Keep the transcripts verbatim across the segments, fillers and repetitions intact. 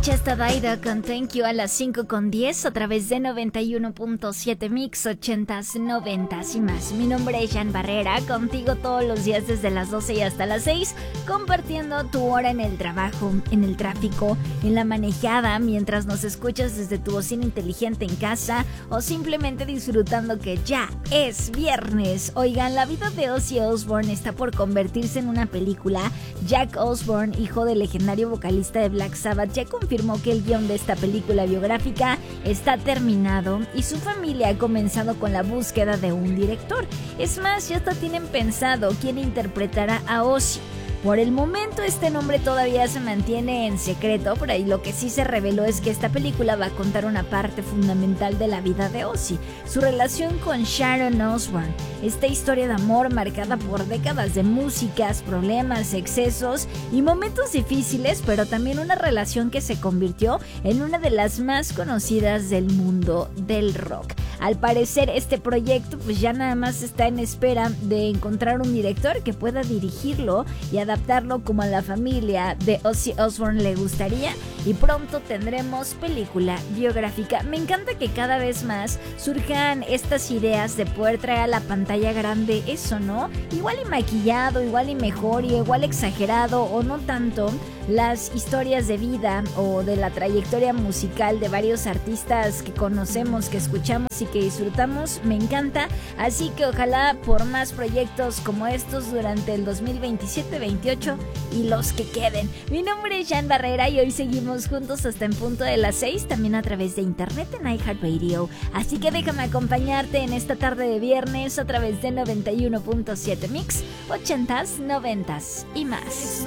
Chesta Daida con Thank You a las cinco con diez a través de noventa y uno punto siete Mix, ochentas, noventas y más. Mi nombre es Jan Barrera, contigo todos los días desde las doce y hasta las seis, compartiendo tu hora en el trabajo, en el tráfico, en la manejada, mientras nos escuchas desde tu bocina inteligente en casa o simplemente disfrutando que ya es viernes. Oigan, la vida de Ozzy Osbourne está por convertirse en una película. Jack Osbourne, hijo del legendario vocalista de Black Sabbath, ya confirmó que el guión de esta película biográfica está terminado y su familia ha comenzado con la búsqueda de un director. Es más, ya hasta tienen pensado quién interpretará a Ozzy. Por el momento este nombre todavía se mantiene en secreto, pero ahí lo que sí se reveló es que esta película va a contar una parte fundamental de la vida de Ozzy, su relación con Sharon Osbourne. Esta historia de amor marcada por décadas de músicas, problemas, excesos y momentos difíciles, pero también una relación que se convirtió en una de las más conocidas del mundo del rock. Al parecer este proyecto pues ya nada más está en espera de encontrar un director que pueda dirigirlo y adaptarlo como a la familia de Ozzy Osbourne le gustaría, y pronto tendremos película biográfica. Me encanta que cada vez más surjan estas ideas de poder traer a la pantalla grande eso, ¿no? Igual y maquillado, igual y mejor, y igual exagerado o no tanto, las historias de vida o de la trayectoria musical de varios artistas que conocemos, que escuchamos y que disfrutamos. Me encanta, así que ojalá por más proyectos como estos durante el dos mil veintisiete veintiocho y los que queden. Mi nombre es Jan Barrera y hoy seguimos juntos hasta en punto de las seis, también a través de internet en iHeartRadio. Así que déjame acompañarte en esta tarde de viernes a través de noventa y uno punto siete Mix, ochentas, noventas y más.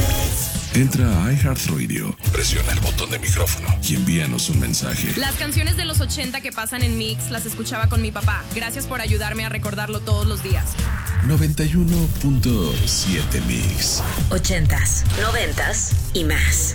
Entra a iHeartRadio, presiona el botón de micrófono y envíanos un mensaje. Las canciones de los ochenta que pasan en Mix las escuchaba con mi papá. Gracias por ayudarme a recordarlo todos los días. noventa y uno punto siete Mix. Ochentas, noventas y más.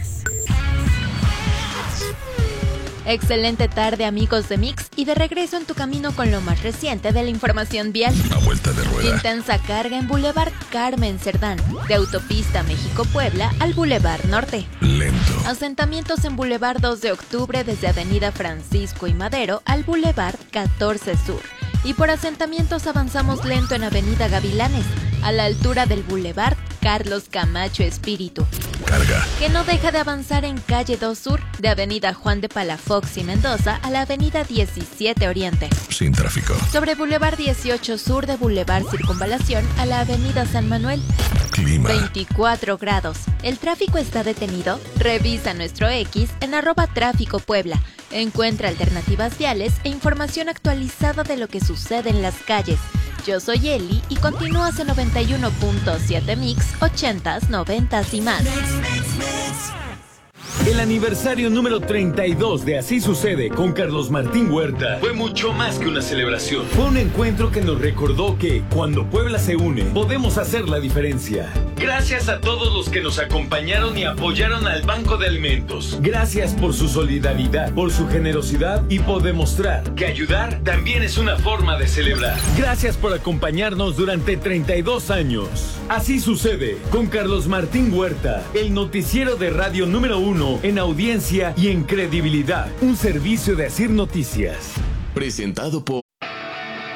Excelente tarde, amigos de Mix, y de regreso en tu camino con lo más reciente de la información vial. A vuelta de rueda. Intensa carga en Boulevard Carmen Cerdán, de Autopista México-Puebla al Boulevard Norte. Lento. Asentamientos en Boulevard dos de octubre desde Avenida Francisco y Madero al Boulevard catorce Sur. Y por asentamientos avanzamos lento en Avenida Gavilanes, a la altura del Boulevard Carlos Camacho Espíritu. Carga. Que no deja de avanzar en Calle dos Sur, de Avenida Juan de Palafox y Mendoza a la Avenida diecisiete Oriente. Sin tráfico. Sobre Boulevard dieciocho Sur de Boulevard Circunvalación a la Avenida San Manuel. Clima. veinticuatro grados. ¿El tráfico está detenido? Revisa nuestro X en arroba tráfico Puebla. Encuentra alternativas viales e información actualizada de lo que sucede en las calles. Yo soy Eli y continúas en noventa y uno punto siete Mix, ochentas, noventas y más. El aniversario número treinta y dos de Así Sucede con Carlos Martín Huerta fue mucho más que una celebración. Fue un encuentro que nos recordó que cuando Puebla se une, podemos hacer la diferencia. Gracias a todos los que nos acompañaron y apoyaron al Banco de Alimentos. Gracias por su solidaridad, por su generosidad y por demostrar que ayudar también es una forma de celebrar. Gracias por acompañarnos durante treinta y dos años. Así Sucede con Carlos Martín Huerta, el noticiero de radio número uno en audiencia y en credibilidad. Un servicio de Asir Noticias. Presentado por